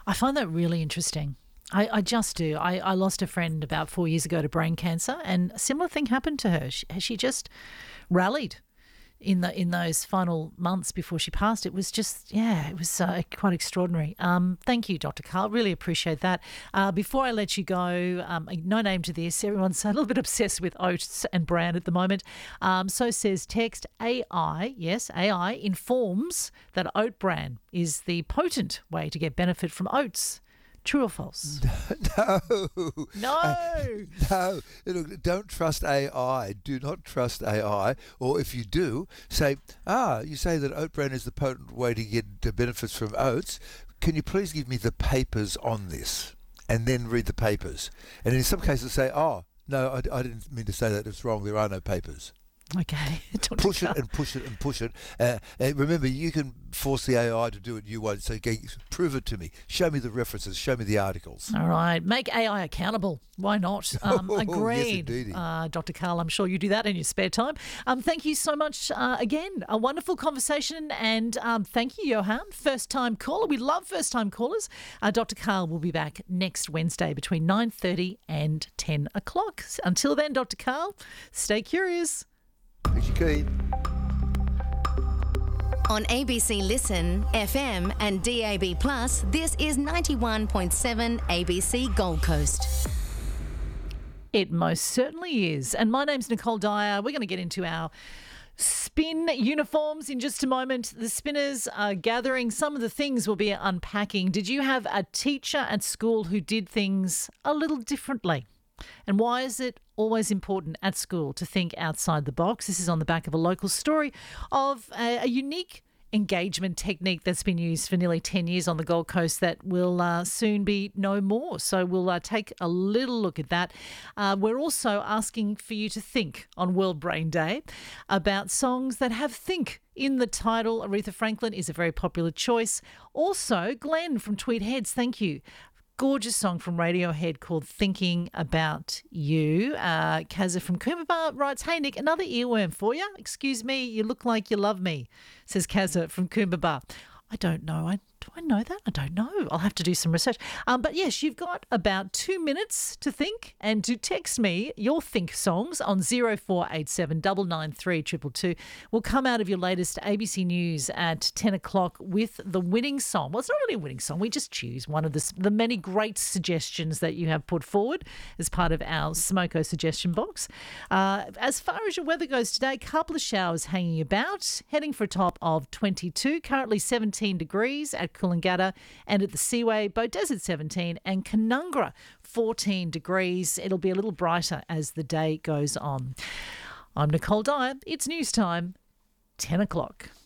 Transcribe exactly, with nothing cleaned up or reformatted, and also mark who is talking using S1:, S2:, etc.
S1: I find that really interesting. I, I just do. I, I lost a friend about four years ago to brain cancer, and a similar thing happened to her. She, she just rallied in the in those final months before she passed. It was just, yeah, it was uh, quite extraordinary. Um, thank you, Doctor Karl. Really appreciate that. Uh, before I let you go, um, no name to this. Everyone's a little bit obsessed with oats and bran at the moment. Um, so says text, A I, yes, A I informs that oat bran is the potent way to get benefit from oats. True or false?
S2: No.
S1: No.
S2: Uh, no. Look, don't trust A I. Do not trust A I. Or if you do, say, ah, you say that oat bran is the potent way to get the benefits from oats. Can you please give me the papers on this? And then read the papers. And in some cases say, oh, no, I, I didn't mean to say that. It's wrong. There are no papers.
S1: Okay.
S2: Push it and push it and push it. Uh, and remember, you can force the A I to do it you won't. So okay, prove it to me. Show me the references. Show me the articles.
S1: All right. Make A I accountable. Why not? Um, agreed.
S2: Yes,
S1: uh, Doctor Karl, I'm sure you do that in your spare time. Um, thank you so much uh, again. A wonderful conversation. And um, thank you, Johan. First time caller. We love first time callers. Uh, Doctor Karl will be back next Wednesday between nine thirty and ten o'clock. Until then, Doctor Karl, stay curious.
S3: On A B C Listen, F M and D A B Plus, this is ninety-one point seven A B C Gold Coast.
S1: It most certainly is. And my name's Nicole Dyer. We're going to get into our spin uniforms in just a moment. The spinners are gathering. Some of the things we'll be unpacking. Did you have a teacher at school who did things a little differently? And why is it always important at school to think outside the box? This is on the back of a local story of a, a unique engagement technique that's been used for nearly ten years on the Gold Coast that will uh, soon be no more. So we'll uh, take a little look at that. Uh, we're also asking for you to think on World Brain Day about songs that have think in the title. Aretha Franklin is a very popular choice. Also, Glenn from Tweed Heads, thank you. Gorgeous song from Radiohead called Thinking About You. Uh, Kazza from Coomera writes, hey, Nick, another earworm for you. Excuse me, you look like you love me, says Kazza from Coomera. I don't know. I Do I know that? I don't know. I'll have to do some research. Um, but yes, you've got about two minutes to think and to text me your think songs on zero four eight seven nine nine three two two two. We'll come out of your latest A B C News at ten o'clock with the winning song. Well, it's not really a winning song. We just choose one of the, the many great suggestions that you have put forward as part of our Smoko suggestion box. Uh, as far as your weather goes today, a couple of showers hanging about, heading for a top of twenty-two, currently seventeen degrees at Coolangatta and at the Seaway, Beaudesert seventeen and Canungra fourteen degrees. It'll be a little brighter as the day goes on. I'm Nicole Dyer. It's news time, ten o'clock.